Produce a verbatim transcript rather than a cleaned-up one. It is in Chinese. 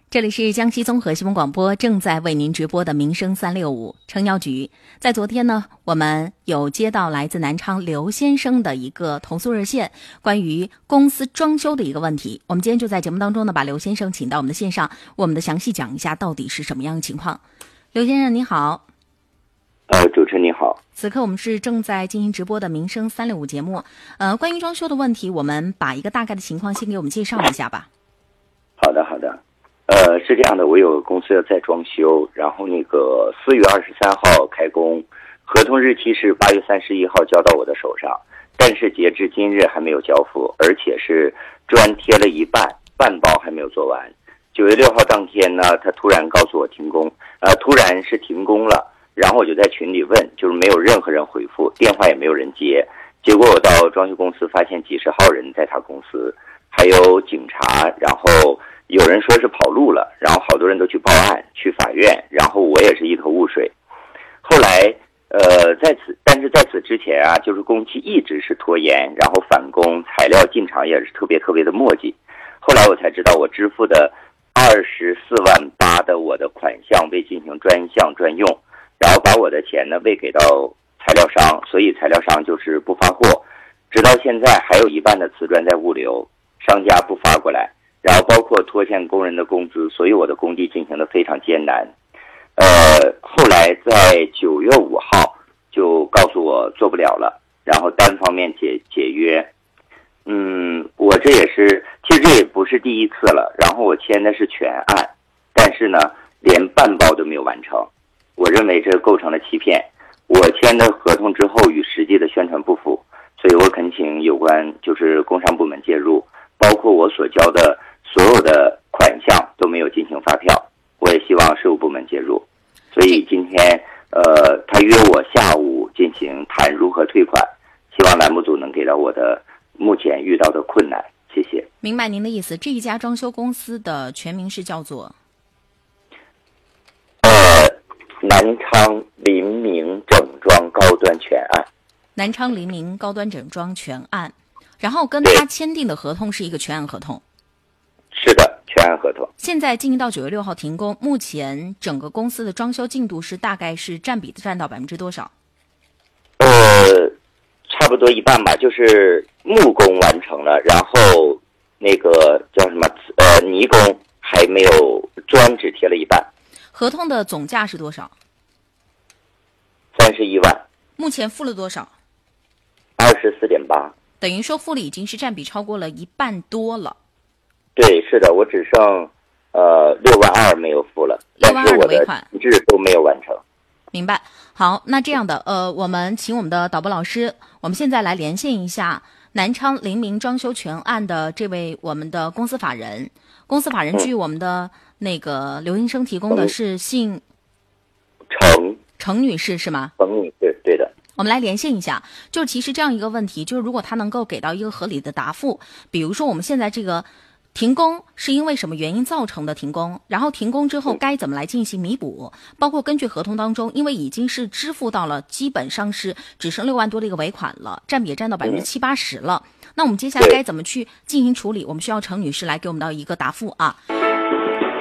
这里是江西综合新闻广播正在为您直播的民生三六五城药局。在昨天呢，我们有接到来自南昌刘先生的一个投诉热线，关于公司装修的一个问题。我们今天就在节目当中呢，把刘先生请到我们的线上，我们的详细讲一下到底是什么样的情况。刘先生你好。 呃，主持人你好。 此刻我们是正在进行直播的民生三六五节目。呃，关于装修的问题，我们把一个大概的情况先给我们介绍一下吧。 好的，好的。呃，是这样的，我有个公司要在装修，然后那个四月二十三号开工，合同日期是八月三十一号交到我的手上，但是截至今日还没有交付，而且是砖贴了一半，半包还没有做完。九月六号当天呢，他突然告诉我停工，呃，突然是停工了，然后我就在群里问，就是没有任何人回复，电话也没有人接，结果我到装修公司发现几十号人在他公司，还有警察，然后有人说是跑路了，然后好多人都去报案，去法院，然后我也是一头雾水。后来，呃，在此，但是在此之前啊，就是工期一直是拖延，然后返工，材料进场也是特别特别的磨叽。后来我才知道，我支付的二十四万八的我的款项未进行专项专用，然后把我的钱呢未给到材料商，所以材料商就是不发货，直到现在还有一半的瓷砖在物流，商家不发过来。然后包括拖欠工人的工资，所以我的工地进行的非常艰难。呃，后来在九月五号就告诉我做不了了，然后单方面解解约。嗯，我这也是，其实这也不是第一次了。然后我签的是全案，但是呢，连半包都没有完成。我认为这构成了欺骗。我签的合同之后与实际的宣传不符，所以我恳请有关就是工商部门介入，包括我所交的所有的款项都没有进行发票，我也希望税务部门介入。所以今天呃，他约我下午进行谈如何退款，希望栏目组能给到我的目前遇到的困难，谢谢。 明白您的意思。这一家装修公司的全名是叫做呃南昌临明整装高端全案。 南昌临明高端整装全案，然后跟他签订的合同是一个全案合同。 是的，全案合同。 现在进行到九月六号停工，目前整个公司的装修进度是大概是占比占到百分之多少？ 呃，差不多一半吧，就是木工完成了，然后那个叫什么呃泥工还没有，砖只贴了一半。 合同的总价是多少？ 三十一万。 目前付了多少？ 二十四点八。 等于说付了已经是占比超过了一半多了。 对，是的，我只剩呃六万二没有付了， 六万二的尾款但是我的前置都没有完成。 明白。好，那这样的呃，我们请我们的导播老师，我们现在来连线一下南昌临明装修全案的这位我们的公司法人。公司法人据我们的那个刘医生提供的是姓程程女士是吗？ 程女士，对的。 我们来连线一下，就是其实这样一个问题，就是如果他能够给到一个合理的答复，比如说我们现在这个停工是因为什么原因造成的停工，然后停工之后该怎么来进行弥补，包括根据合同当中，因为已经是支付到了基本上是只剩六万多的一个尾款了，占比也占到百分之七八十了，那我们接下来该怎么去进行处理，我们需要程女士来给我们到一个答复啊。